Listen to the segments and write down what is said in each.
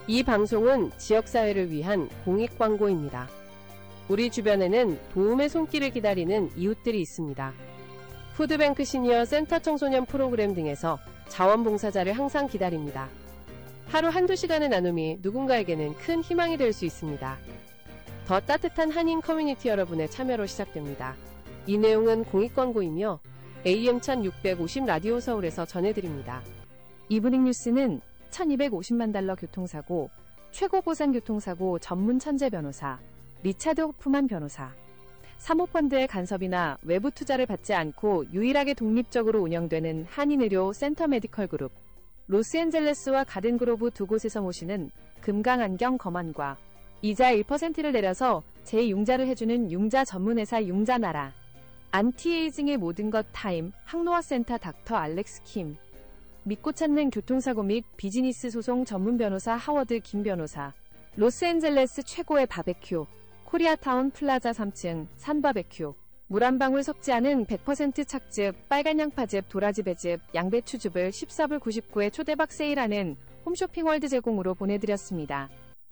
이 방송은 지역사회를 위한 공익광고입니다. 우리 주변에는 도움의 손길을 기다리는 이웃들이 있습니다. 푸드뱅크 시니어 센터 청소년 프로그램 등에서 자원봉사자를 항상 기다립니다. 하루 한두 시간의 나눔이 누군가에게는 큰 희망이 될 수 있습니다. 더 따뜻한 한인 커뮤니티 여러분의 참여로 시작됩니다. 이 내용은 공익광고이며 AM 1650 라디오 서울에서 전해드립니다. 이브닝 뉴스는 1250만 달러 교통사고, 최고 보상 교통사고 전문 천재 변호사, 리차드 호프만 변호사, 사모펀드의 간섭이나 외부 투자를 받지 않고 유일하게 독립적으로 운영되는 한인의료 센터 메디컬 그룹, 로스앤젤레스와 가든그로브 두 곳에서 모시는 금강안경 검안과 이자 1%를 내려서 재융자를 해주는 융자 전문회사 융자나라, 안티에이징의 모든 것 타임 항노화센터 닥터 알렉스 킴, 믿고 찾는 교통사고 및 비즈니스 소송 전문 변호사 하워드 김 변호사, 로스앤젤레스 최고의 바베큐, 코리아타운 플라자 3층 산바베큐, 물 한 방울 섞지 않은 100% 착즙, 빨간 양파즙, 도라지 배즙, 양배추즙을 14불 99에 초대박 세일하는 홈쇼핑월드 제공으로 보내드렸습니다.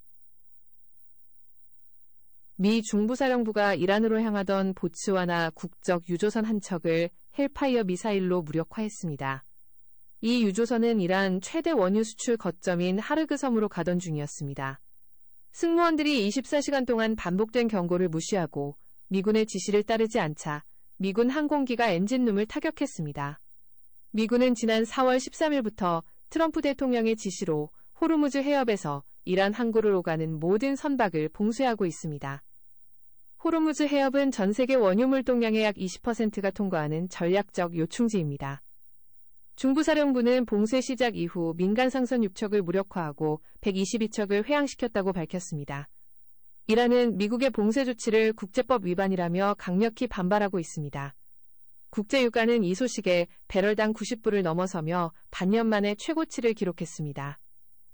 미 중부사령부가 이란으로 향하던 보츠와나 국적 유조선 한 척을 헬파이어 미사일로 무력화했습니다. 이 유조선은 이란 최대 원유 수출 거점인 하르그 섬으로 가던 중이었습니다. 승무원들이 24시간 동안 반복된 경고를 무시하고 미군의 지시를 따르지 않자 미군 항공기가 엔진룸을 타격했습니다. 미군은 지난 4월 13일부터 트럼프 대통령의 지시로 호르무즈 해협에서 이란 항구를 오가는 모든 선박을 봉쇄하고 있습니다. 호르무즈 해협은 전 세계 원유 물동량의 약 20%가 통과하는 전략적 요충지입니다. 중부사령부는 봉쇄 시작 이후 민간 상선 6척을 무력화하고 122척을 회항시켰다고 밝혔습니다. 이란은 미국의 봉쇄 조치를 국제법 위반이라며 강력히 반발하고 있습니다. 국제유가는 이 소식에 배럴당 90불을 넘어서며 반년 만에 최고치를 기록했습니다.